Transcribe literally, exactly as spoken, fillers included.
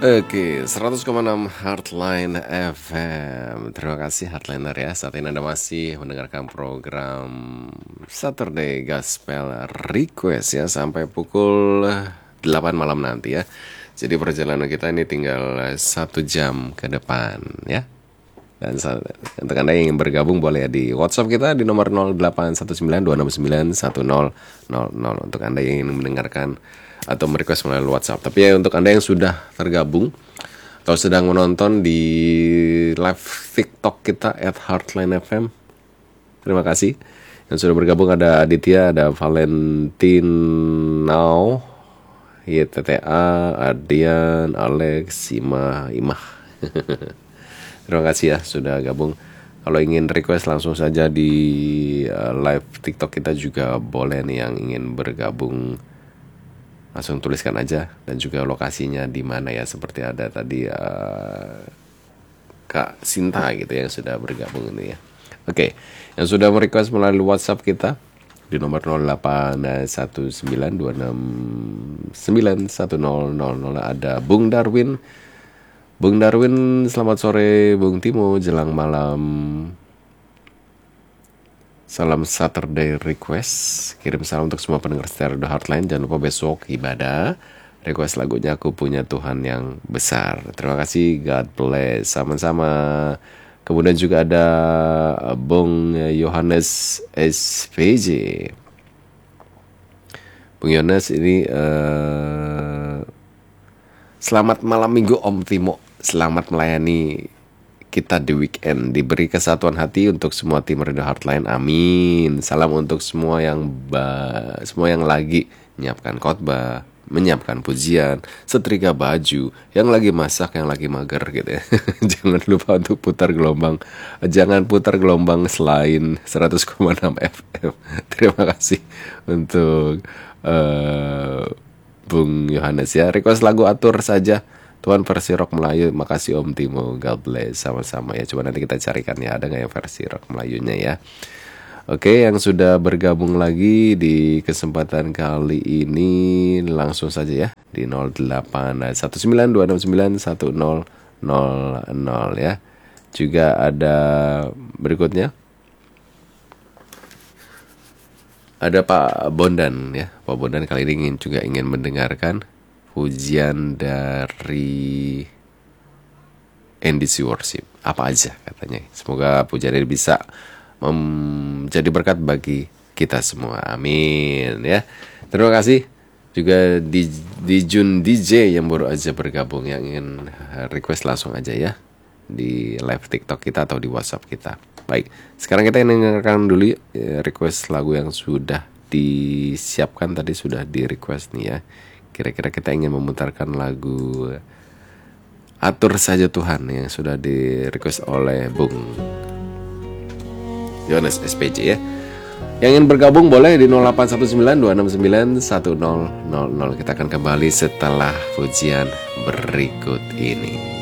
Oke, seratus koma enam Heartline F M. Terima kasih Heartliner ya. Saat ini Anda masih mendengarkan program Saturday Gospel Request ya sampai pukul delapan malam nanti ya. Jadi perjalanan kita ini tinggal satu jam ke depan ya. Dan untuk Anda yang ingin bergabung boleh ya di WhatsApp kita di nomor nol delapan satu sembilan dua enam sembilan satu nol nol nol untuk Anda yang ingin mendengarkan atau merequest melalui WhatsApp. Tapi ya untuk Anda yang sudah tergabung atau sedang menonton di live TikTok kita at Heartline F M, terima kasih. Yang sudah bergabung ada Aditya, ada Valentino, Y T T A, Ardian, Alex, Ima, Imah. Terima kasih ya sudah gabung. Kalau ingin request langsung saja di uh, live TikTok kita juga boleh nih yang ingin bergabung. Langsung tuliskan aja dan juga lokasinya di mana ya, seperti ada tadi uh, Kak Sinta gitu yang sudah bergabung ini ya. Oke, yang sudah merequest melalui WhatsApp kita di nomor nol delapan satu sembilan dua enam sembilan satu nol nol nol ada Bung Darwin. Bung Darwin, selamat sore Bung Timo, jelang malam. Salam Saturday Request. Kirim salam untuk semua pendengar setia The Heartline. Jangan lupa besok ibadah. Request lagunya Aku Punya Tuhan Yang Besar. Terima kasih, God bless. Sama-sama. Kemudian juga ada Bung Yohanes S P J. Bung Yohanes ini uh, selamat malam minggu Om Timo. Selamat melayani kita di weekend, diberi kesatuan hati untuk semua tim Radio Heartline, amin. Salam untuk semua yang ba- semua yang lagi menyiapkan khotbah, menyiapkan pujian, setrika baju, yang lagi masak, yang lagi mager gitu ya. Jangan lupa untuk putar gelombang, jangan putar gelombang selain seratus koma enam F M. Terima kasih untuk uh, Bung Yohanes ya. Request lagu atur saja Tuhan versi rock Melayu. Makasih Om Timo, God bless. Sama-sama ya. Coba nanti kita carikan ya, ada gak yang versi rock Melayunya ya. Oke, yang sudah bergabung lagi di kesempatan kali ini langsung saja ya di nol delapan satu sembilan dua enam sembilan satu nol nol nol ya. Juga ada berikutnya, ada Pak Bondan ya. Pak Bondan kali ini ingin juga ingin mendengarkan pujian dari N D C Worship. Apa aja katanya. Semoga pujian ini bisa menjadi berkat bagi kita semua. Amin ya. Terima kasih juga di, di Jun D J yang baru aja bergabung, yang ingin request langsung aja ya di live TikTok kita atau di WhatsApp kita. Baik, sekarang kita dengarkan dulu request lagu yang sudah disiapkan tadi, sudah di request nih ya. Kira-kira kita ingin memutarkan lagu Atur Saja Tuhan yang sudah di request oleh Bung Yohanes S P J ya. Yang ingin bergabung boleh di nol delapan satu sembilan dua enam sembilan satu nol nol nol. Kita akan kembali setelah pujian berikut ini.